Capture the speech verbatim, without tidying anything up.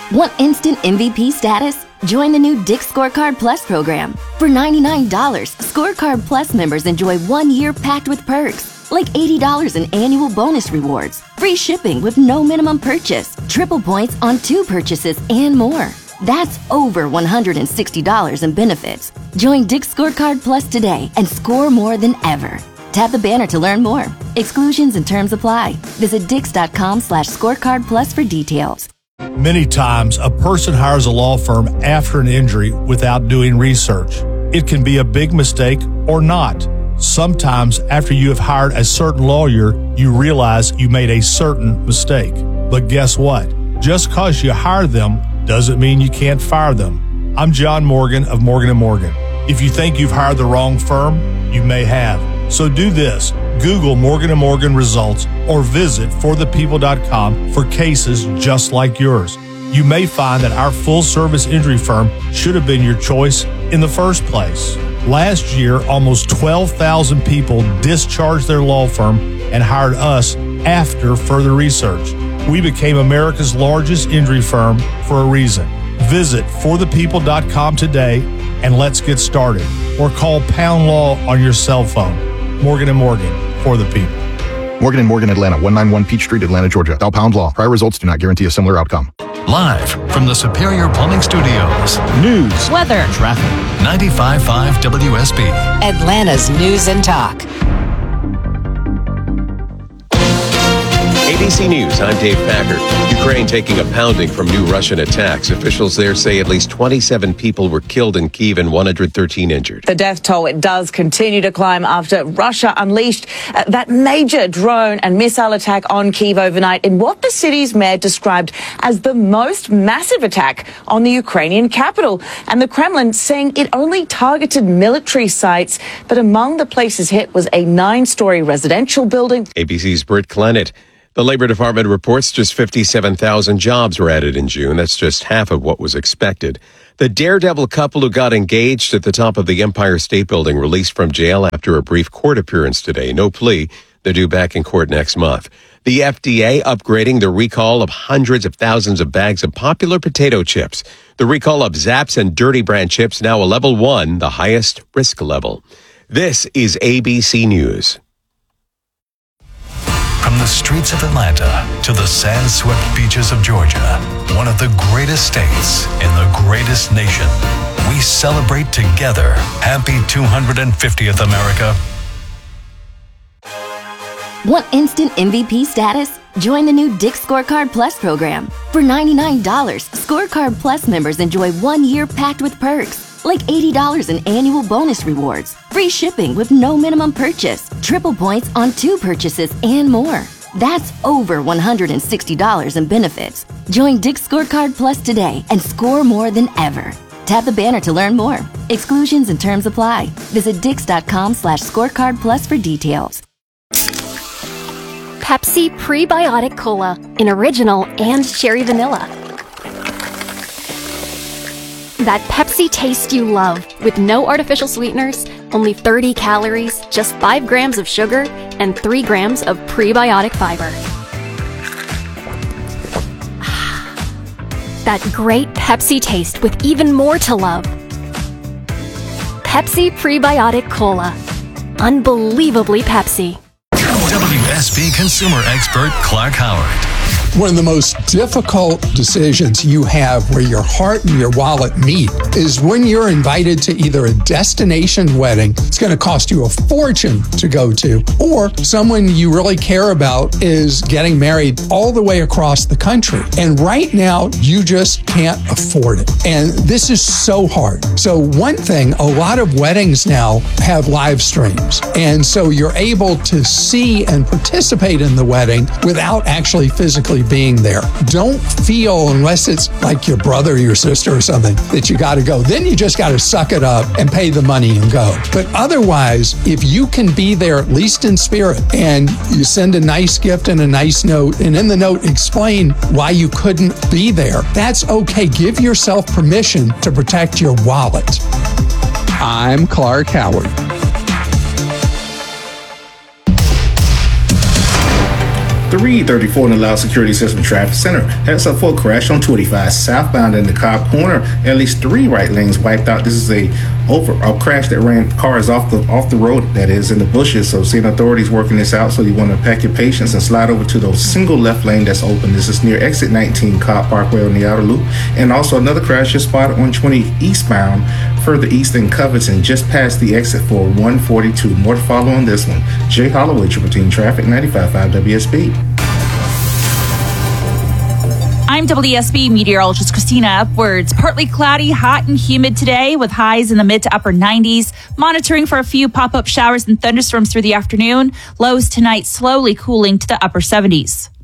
Want instant M V P status? Join the new Dick's Scorecard Plus program. For ninety-nine dollars, Scorecard Plus members enjoy one year packed with perks, like eighty dollars in annual bonus rewards, free shipping with no minimum purchase, triple points on two purchases, and more. That's over one hundred sixty dollars in benefits. Join Dick's Scorecard Plus today and score more than ever. Tap the banner to learn more. Exclusions and terms apply. Visit dix.com slash scorecard plus for details. Many times, a person hires a law firm after an injury without doing research. It can be a big mistake or not. Sometimes, after you have hired a certain lawyer, you realize you made a certain mistake. But guess what? Just because you hire them doesn't mean you can't fire them. I'm John Morgan of Morgan and Morgan. If you think you've hired the wrong firm, you may have. So do this. Google Morgan and Morgan results or visit for the people dot com for cases just like yours. You may find that our full-service injury firm should have been your choice in the first place. Last year, almost twelve thousand people discharged their law firm and hired us after further research. We became America's largest injury firm for a reason. Visit for the people dot com today and let's get started. Or call Pound Law on your cell phone. Morgan and Morgan, for the people. Morgan and Morgan, Atlanta, one ninety-one Peach Street, Atlanta, Georgia. Dial Pound Law. Prior results do not guarantee a similar outcome. Live from the Superior Plumbing Studios. News, weather, traffic. ninety-five point five W S B. Atlanta's News and Talk. A B C News, I'm Dave Packard. Ukraine taking a pounding from new Russian attacks. Officials there say at least twenty-seven people were killed in Kyiv and one hundred thirteen injured. The death toll, it does continue to climb after Russia unleashed uh, that major drone and missile attack on Kyiv overnight in what the city's mayor described as the most massive attack on the Ukrainian capital. And the Kremlin saying it only targeted military sites, but among the places hit was a nine-story residential building. A B C's Britt Clennett. The Labor Department reports just fifty-seven thousand jobs were added in June. That's just half of what was expected. The daredevil couple who got engaged at the top of the Empire State Building released from jail after a brief court appearance today. No plea. They're due back in court next month. The F D A upgrading the recall of hundreds of thousands of bags of popular potato chips. The recall of Zapp's and Dirty Brand chips now a level one, the highest risk level. This is A B C News. From the streets of Atlanta to the sand-swept beaches of Georgia, one of the greatest states in the greatest nation, we celebrate together. Happy two hundred fiftieth, America. Want instant M V P status? Join the new Dick's Scorecard Plus program. For ninety-nine dollars, Scorecard Plus members enjoy one year packed with perks, like eighty dollars in annual bonus rewards, free shipping with no minimum purchase, triple points on two purchases, and more. That's over one hundred sixty dollars in benefits. Join Dick's Scorecard Plus today and score more than ever. Tap the banner to learn more. Exclusions and terms apply. Visit dix.com slash scorecard plus for details. Pepsi Prebiotic Cola in original and cherry vanilla. That Pepsi taste you love with no artificial sweeteners, only thirty calories, just five grams of sugar, and three grams of prebiotic fiber. That great Pepsi taste with even more to love. Pepsi Prebiotic Cola. Unbelievably Pepsi. W S B consumer expert Clark Howard. One of the most difficult decisions you have where your heart and your wallet meet is when you're invited to either a destination wedding, it's going to cost you a fortune to go to, or someone you really care about is getting married all the way across the country. And right now, you just can't afford it. And this is so hard. So one thing, a lot of weddings now have live streams. And so you're able to see and participate in the wedding without actually physically being there. Don't feel, unless it's like your brother or your sister or something, that you got to go. Then you just got to suck it up and pay the money and go. But otherwise, if you can be there, at least in spirit, and you send a nice gift and a nice note, and in the note explain why you couldn't be there, that's okay. Give yourself permission to protect your wallet. I'm Clark Howard. three thirty-four in the Loud Security System Traffic Center. Heads up for a crash on two eighty-five southbound in the Cobb Corner. At least three right lanes wiped out. This is a over a crash that ran cars off the off the road, that is, in the bushes. So seeing authorities working this out, so you want to pack your patience and slide over to the single left lane that's open. This is near exit nineteen Cobb Parkway on the outer loop. And also another crash just spotted on twenty eastbound, further east in Covington, just past the exit for one forty-two. More to follow on this one. Jay Holloway, Triple Team Traffic, ninety-five point five W S B. I'm W S B meteorologist Christina Upwards. Partly cloudy, hot and humid today with highs in the mid to upper nineties. Monitoring for a few pop-up showers and thunderstorms through the afternoon. Lows tonight slowly cooling to the upper seventies.